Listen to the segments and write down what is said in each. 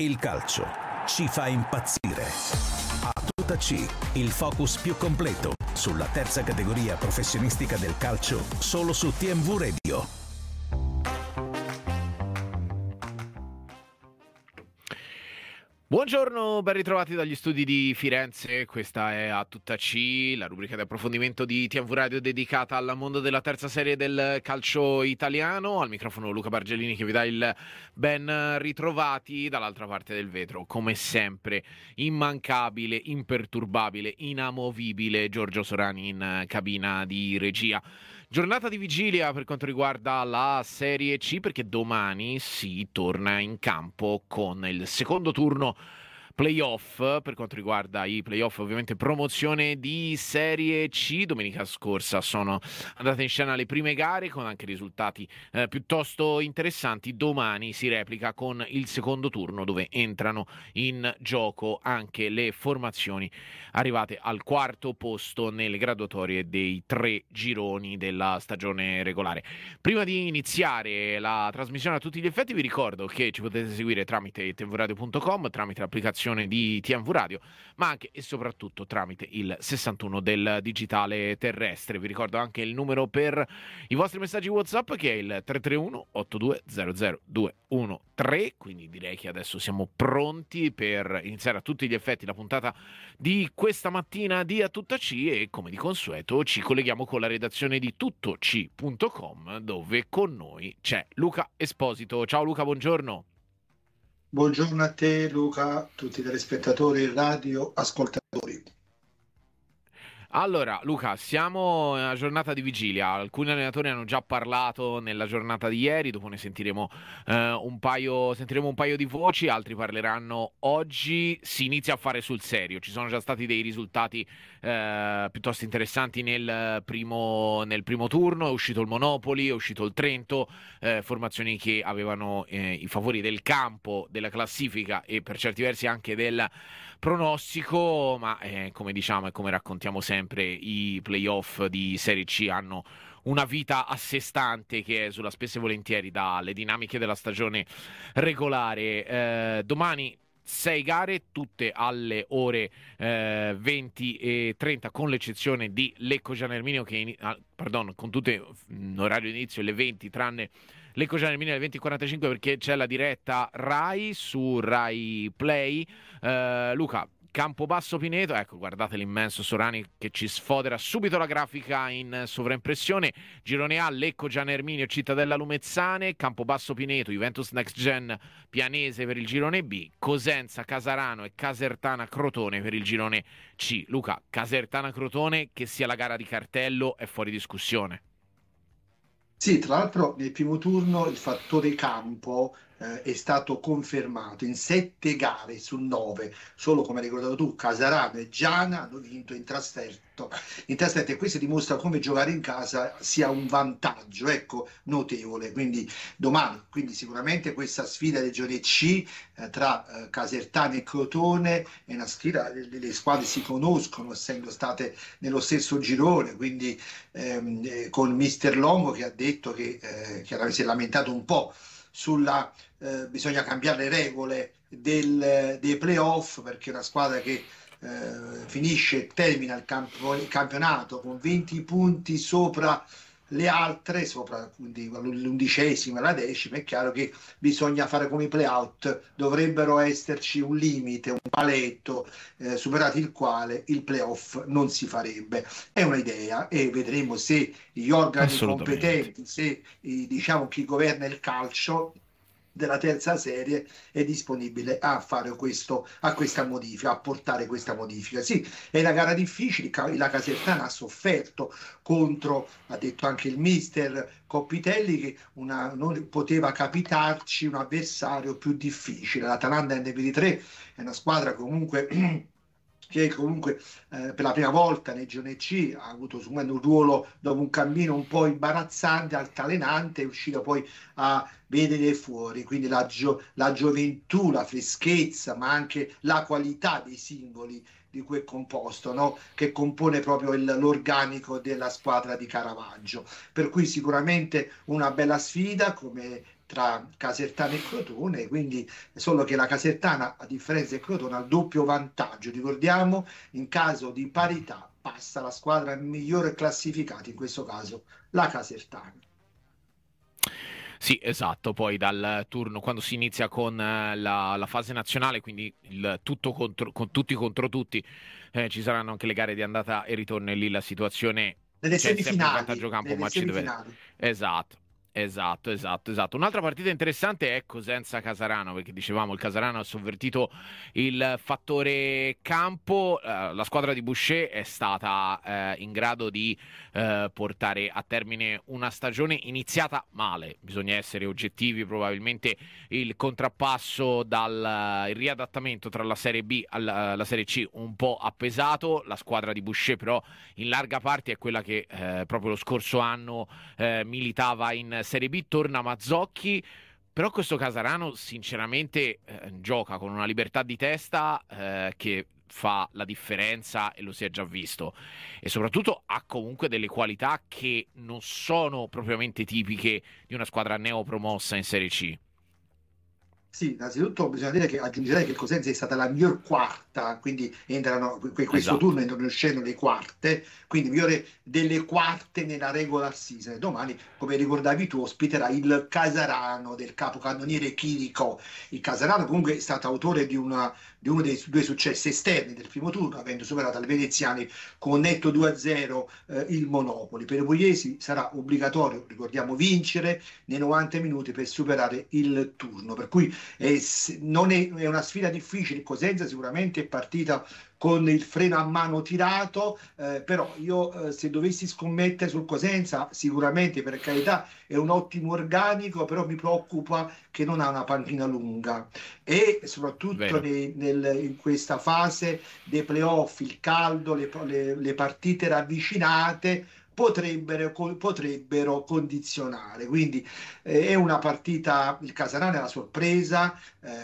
Il calcio ci fa impazzire. A tutta C, il focus più completo sulla terza categoria professionistica del calcio, solo su TMV Radio. Buongiorno, ben ritrovati dagli studi di Firenze. Questa è A Tutta C, la rubrica di approfondimento di TMV Radio dedicata al mondo della terza serie del calcio italiano. Al microfono Luca Bargellini che vi dà il ben ritrovati. Dall'altra parte del vetro, come sempre, immancabile, imperturbabile, inamovibile Giorgio Sorani in cabina di regia. Giornata di vigilia per quanto riguarda la Serie C, perché domani si torna in campo con il secondo turno playoff. Per quanto riguarda i playoff, ovviamente promozione di Serie C. Domenica scorsa sono andate in scena le prime gare con anche risultati piuttosto interessanti. Domani si replica con il secondo turno, dove entrano in gioco anche le formazioni arrivate al quarto posto nelle graduatorie dei 3 gironi della stagione regolare. Prima di iniziare la trasmissione a tutti gli effetti, vi ricordo che ci potete seguire tramite tvradio.com, tramite l'applicazione di TMV Radio, ma anche e soprattutto tramite il 61 del digitale terrestre. Vi ricordo anche il numero per i vostri messaggi WhatsApp, che è il 331 8200 213. Quindi direi che adesso siamo pronti per iniziare a tutti gli effetti la puntata di questa mattina di A Tutta C, e come di consueto ci colleghiamo con la redazione di tuttoc.com, dove con noi c'è Luca Esposito. Ciao Luca, buongiorno. Buongiorno a te Luca, tutti i telespettatori, radio, ascoltatori. Allora Luca, siamo in una giornata di vigilia. Alcuni allenatori hanno già parlato nella giornata di ieri, dopo ne sentiremo un paio di voci, altri parleranno oggi. Si inizia a fare sul serio, ci sono già stati dei risultati piuttosto interessanti nel primo turno. È uscito il Monopoli, è uscito il Trento, formazioni che avevano i favori del campo, della classifica e per certi versi anche del pronostico, ma come diciamo e come raccontiamo sempre, i playoff di Serie C hanno una vita a sé stante che esula spesso e volentieri dalle dinamiche della stagione regolare. Domani 6 gare, tutte alle ore 20 e 30, con l'eccezione di Lecco Gian Erminio con tutte in orario di inizio alle 20, tranne Lecco Gian Erminio alle 20:45, perché c'è la diretta Rai su Rai Play. Luca, Campobasso Pineto, ecco, guardate l'immenso Sorani che ci sfodera subito la grafica in sovraimpressione. Girone A, Lecco Gian Erminio, Cittadella Lumezzane, Campobasso Pineto, Juventus Next Gen Pianese per il girone B, Cosenza, Casarano e Casertana Crotone per il girone C. Luca, Casertana Crotone, che sia la gara di cartello, è fuori discussione. Sì, tra l'altro nel primo turno il fattore campo è stato confermato in 7 gare su 9, solo come hai ricordato tu, Casarano e Giana hanno vinto in trasferta, e questo dimostra come giocare in casa sia un vantaggio, ecco, notevole. Quindi domani, sicuramente questa sfida del girone C tra Casertano e Crotone è una sfida, le squadre si conoscono essendo state nello stesso girone, quindi con Mister Longo che ha detto che chiaramente si è lamentato un po' sulla bisogna cambiare le regole dei playoff, perché è una squadra che termina il campionato con 20 punti sopra le altre, sopra quindi l'11ª e la 10ª. È chiaro che bisogna fare come i playout, dovrebbero esserci un limite, un paletto superati il quale il playoff non si farebbe. È un'idea e vedremo se gli organi competenti, se diciamo chi governa il calcio della terza serie è disponibile a fare questa modifica, a portare questa modifica. Sì, è una gara difficile, la Casertana ha sofferto contro, ha detto anche il mister Coppitelli, che non poteva capitarci un avversario più difficile. L'Atalanta NP3 è una squadra comunque che per la prima volta nel girone C ha avuto un ruolo dopo un cammino un po' imbarazzante, altalenante, è uscito poi a vedere fuori, quindi la gioventù, la freschezza, ma anche la qualità dei singoli di cui è composto, no? Che compone proprio l'organico della squadra di Caravaggio. Per cui sicuramente una bella sfida, come tra Casertana e Crotone, quindi solo che la Casertana, a differenza del Crotone, ha il doppio vantaggio. Ricordiamo, in caso di parità passa la squadra migliore classificata, in questo caso la Casertana. Sì, esatto, poi dal turno, quando si inizia con la fase nazionale, quindi il tutto con tutti contro tutti, ci saranno anche le gare di andata e ritorno e lì la situazione Nelle c'è sempre il semifinali, vantaggio campo, nelle ma ci deve... semifinali. Esatto. Esatto. Un'altra partita interessante è Cosenza-Casarano, perché dicevamo il Casarano ha sovvertito il fattore campo, la squadra di Boucher è stata in grado di portare a termine una stagione iniziata male, bisogna essere oggettivi, probabilmente il contrappasso il riadattamento tra la Serie B alla Serie C un po' ha pesato, la squadra di Boucher però in larga parte è quella che proprio lo scorso anno militava in Serie B, torna Mazzocchi, però questo Casarano sinceramente gioca con una libertà di testa che fa la differenza e lo si è già visto, e soprattutto ha comunque delle qualità che non sono propriamente tipiche di una squadra neopromossa in Serie C. Sì, innanzitutto bisogna dire che aggiungerei che il Cosenza è stata la miglior quarta, quindi questo Esatto. turno entrano in scena le quarte, quindi migliore delle quarte nella regular season. Domani, come ricordavi tu, ospiterà il Casarano del capocannoniere Chirico. Il Casarano comunque è stato autore di uno dei due successi esterni del primo turno, avendo superato al Veneziani con netto 2-0 il Monopoli. Per i pugliesi sarà obbligatorio, ricordiamo, vincere nei 90 minuti per superare il turno, per cui non è una sfida difficile. Il Cosenza sicuramente è partita con il freno a mano tirato, però io se dovessi scommettere sul Cosenza, sicuramente, per carità, è un ottimo organico, però mi preoccupa che non ha una panchina lunga, e soprattutto Vero. in questa fase dei playoff, il caldo, le partite ravvicinate potrebbero condizionare. Quindi è una partita, il Casarano è la sorpresa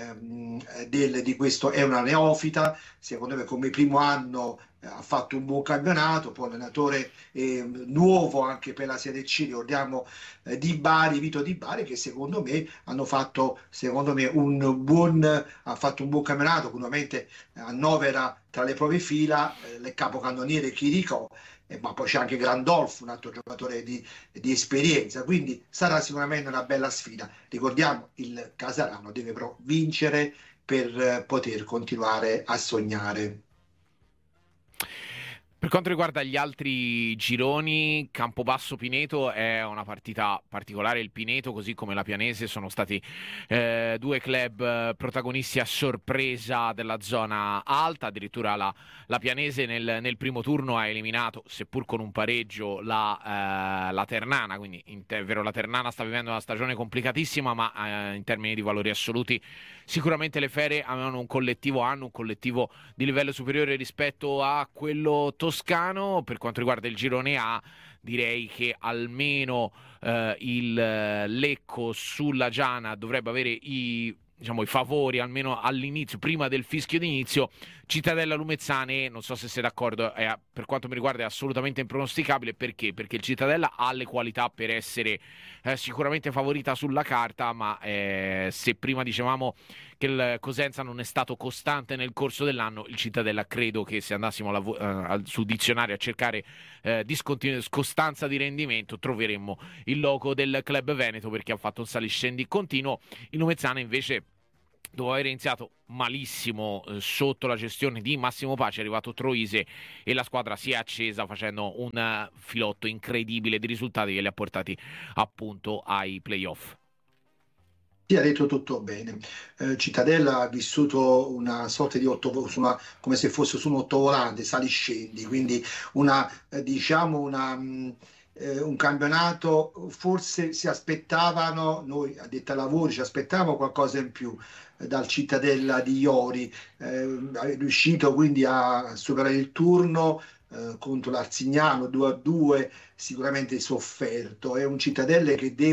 di questo, è una neofita, secondo me come primo anno ha fatto un buon campionato, poi allenatore nuovo anche per la Serie C, ricordiamo Vito Di Bari, che secondo me hanno fatto ha fatto un buon campionato, ovviamente annovera tra le proprie fila il capocannoniere Chirico, ma poi c'è anche Grandolfo, un altro giocatore di esperienza, quindi sarà sicuramente una bella sfida. Ricordiamo, il Casarano deve però vincere per poter continuare a sognare. Per quanto riguarda gli altri gironi, Campobasso-Pineto è una partita particolare. Il Pineto, così come la Pianese, sono stati due club protagonisti a sorpresa della zona alta. Addirittura la Pianese nel primo turno ha eliminato, seppur con un pareggio, la Ternana. Quindi, è vero, la Ternana sta vivendo una stagione complicatissima, ma in termini di valori assoluti sicuramente le Fere hanno un collettivo di livello superiore rispetto a quello toscano. Per quanto riguarda il girone A, direi che almeno il Lecco sulla Giana dovrebbe avere i favori almeno all'inizio, prima del fischio d'inizio. Cittadella Lumezzane, non so se sei d'accordo, per quanto mi riguarda è assolutamente impronosticabile. Perché? Perché il Cittadella ha le qualità per essere sicuramente favorita sulla carta, ma se prima dicevamo che il Cosenza non è stato costante nel corso dell'anno, il Cittadella, credo che se andassimo sul dizionario a cercare costanza di rendimento, troveremmo il logo del club veneto, perché ha fatto un saliscendi continuo. Il Lumezzana invece, dopo aver iniziato malissimo sotto la gestione di Massimo Paci, è arrivato Troise e la squadra si è accesa facendo un filotto incredibile di risultati che li ha portati appunto ai playoff. Sì, ha detto tutto bene. Cittadella ha vissuto una sorta di come se fosse su un ottovolante, saliscendi, quindi diciamo un campionato. Forse si aspettavano, noi addetti ai lavori ci aspettavamo qualcosa in più dal Cittadella di Iori, è riuscito quindi a superare il turno contro l'Arzignano 2-2, sicuramente sofferto, è un Cittadella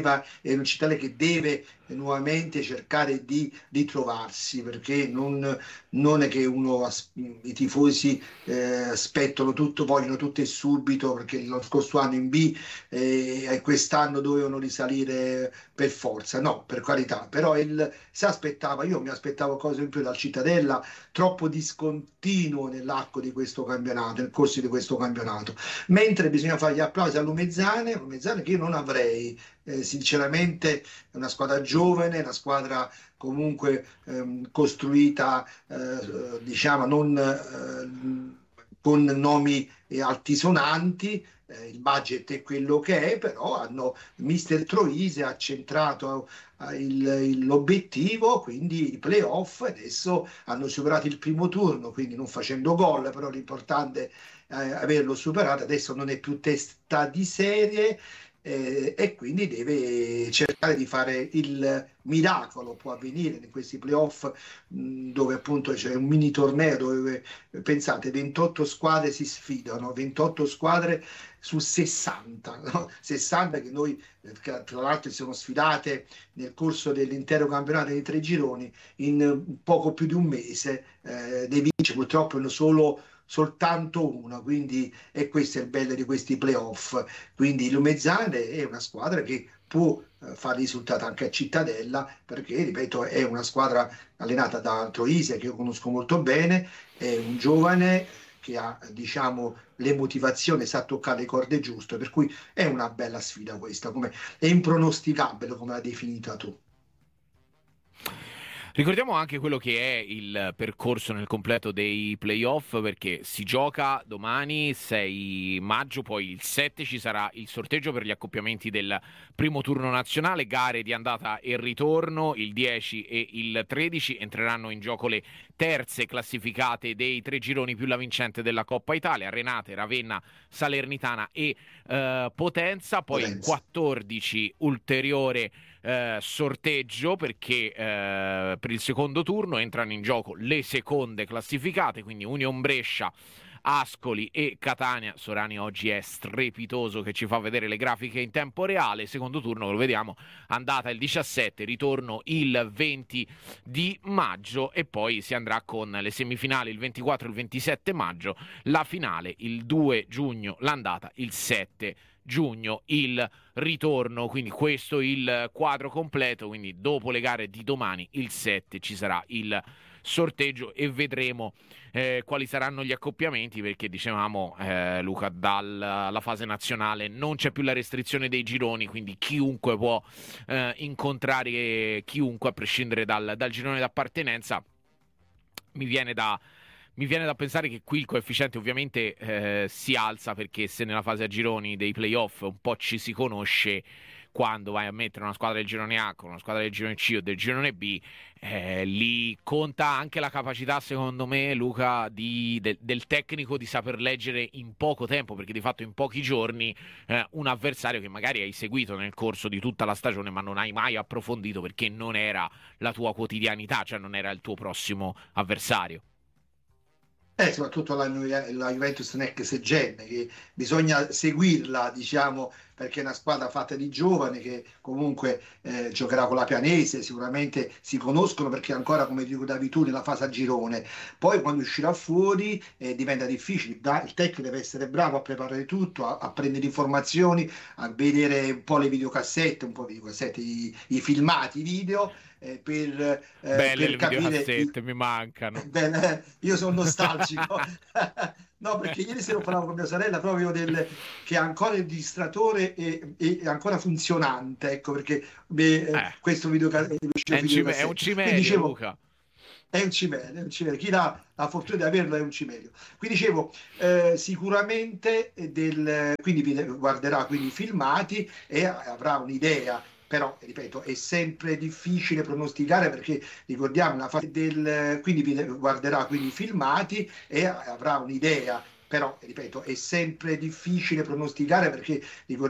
che deve nuovamente cercare di ritrovarsi, perché non è che i tifosi aspettano tutto, vogliono tutto e subito, perché lo scorso anno in B e quest'anno dovevano risalire per forza, no, per carità, però io mi aspettavo cose in più dal Cittadella, troppo discontinuo nell'arco di questo campionato, nel corso di questo campionato, mentre bisogna fare gli applausi all'Umezzane che io non avrei. Sinceramente è una squadra giovane, una squadra comunque costruita, diciamo, non con nomi altisonanti. Il budget è quello che è, però Mister Troise ha centrato l'obiettivo, quindi i playoff. Adesso hanno superato il primo turno, quindi non facendo gol, però l'importante è averlo superato. Adesso non è più testa di serie, e quindi deve cercare di fare il miracolo. Può avvenire in questi playoff, dove appunto c'è un mini torneo dove, pensate, 28 squadre si sfidano, 28 squadre su 60, no? 60 che noi tra l'altro si sono sfidate nel corso dell'intero campionato dei 3 gironi in poco più di un mese. Ne vince purtroppo soltanto una, quindi questo è il bello di questi playoff. Quindi l'Umezzane è una squadra che può fare risultato anche a Cittadella, perché ripeto è una squadra allenata da Troise, che io conosco molto bene, è un giovane che ha, diciamo, le motivazioni, sa toccare le corde giuste, per cui è una bella sfida questa, è impronosticabile come l'ha definita tu. Ricordiamo anche quello che è il percorso nel completo dei playoff, perché si gioca domani 6 maggio, poi il 7 ci sarà il sorteggio per gli accoppiamenti del primo turno nazionale, gare di andata e ritorno, il 10 e il 13 entreranno in gioco le terze classificate dei 3 gironi più la vincente della Coppa Italia, Renate, Ravenna, Salernitana e Potenza, poi il 14 ulteriore sorteggio, perché per il secondo turno entrano in gioco le seconde classificate, quindi Union Brescia, Ascoli e Catania. Sorani oggi è strepitoso che ci fa vedere le grafiche in tempo reale. Secondo turno lo vediamo, andata il 17, ritorno il 20 di maggio e poi si andrà con le semifinali il 24 e il 27 maggio, la finale il 2 giugno, l'andata il 7 giugno il ritorno. Quindi questo il quadro completo, quindi dopo le gare di domani il 7 ci sarà il sorteggio e vedremo quali saranno gli accoppiamenti, perché dicevamo Luca, dalla fase nazionale non c'è più la restrizione dei gironi, quindi chiunque può incontrare chiunque a prescindere dal girone d'appartenenza. Mi viene da pensare che qui il coefficiente ovviamente si alza, perché se nella fase a gironi dei playoff un po' ci si conosce, quando vai a mettere una squadra del girone A con una squadra del girone C o del girone B, lì conta anche la capacità, secondo me, Luca, del tecnico di saper leggere in poco tempo, perché di fatto in pochi giorni un avversario che magari hai seguito nel corso di tutta la stagione ma non hai mai approfondito perché non era la tua quotidianità, cioè non era il tuo prossimo avversario. Soprattutto la Juventus Next Gen, che bisogna seguirla, diciamo, perché è una squadra fatta di giovani che comunque giocherà con la Pianese, sicuramente si conoscono, perché ancora, come ricordavi tu, nella fase a girone. Poi quando uscirà fuori diventa difficile, il tecnico deve essere bravo a preparare tutto, a prendere informazioni, a vedere un po' le videocassette, i filmati, i video, belle per le capire. Videocassette mi mancano. Bene, io sono nostalgico. No, perché ieri sera parlavo con mia sorella proprio che ancora il registratore è ancora funzionante, ecco, perché questo è un cimelio, Luca. È un cimelio. Chi ha la fortuna di averlo è un cimelio. Quindi dicevo, sicuramente quindi guarderà quindi i filmati e avrà un'idea. Però, ripeto, è sempre difficile pronosticare, perché ricordiamo la fase quindi guarderà quindi i filmati e avrà un'idea. Però, ripeto, è sempre difficile pronosticare, perché ricordiamo